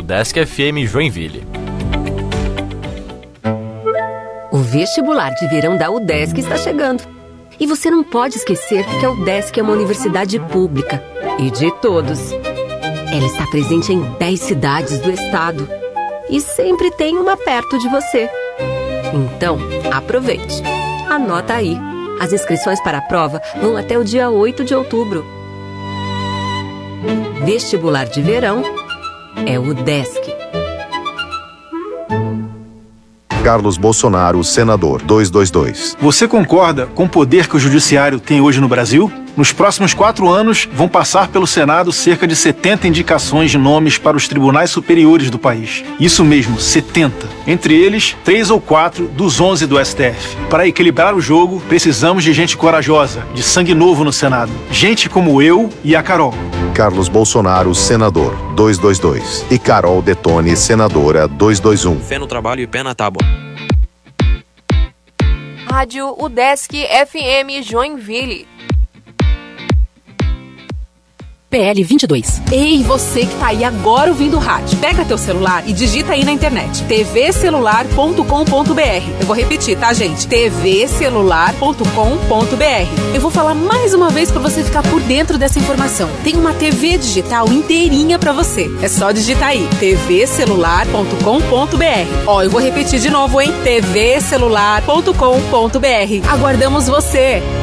Udesc FM Joinville. O vestibular de verão da Udesc está chegando. E você não pode esquecer que a Udesc é uma universidade pública e de todos. Ela está presente em 10 cidades do estado e sempre tem uma perto de você. Então, aproveite. Anota aí. As inscrições para a prova vão até o dia 8 de outubro. Vestibular de verão é o Udesc. Carlos Bolsonaro, senador, 222. Você concorda com o poder que o judiciário tem hoje no Brasil? Nos próximos 4 anos, vão passar pelo Senado cerca de 70 indicações de nomes para os tribunais superiores do país. Isso mesmo, 70. Entre eles, 3 ou 4 dos 11 do STF. Para equilibrar o jogo, precisamos de gente corajosa, de sangue novo no Senado. Gente como eu e a Carol. Carlos Bolsonaro, senador, 222. E Carol Detone, senadora, 221. Fé no trabalho e pé na tábua. Rádio Udesc FM Joinville. PL 22. Ei, você que tá aí agora ouvindo o rádio. Pega teu celular e digita aí na internet. tvcelular.com.br. Eu vou repetir, tá, gente? tvcelular.com.br. Eu vou falar mais uma vez pra você ficar por dentro dessa informação. Tem uma TV digital inteirinha pra você. É só digitar aí. tvcelular.com.br. Ó, eu vou repetir de novo, hein? tvcelular.com.br. Aguardamos você.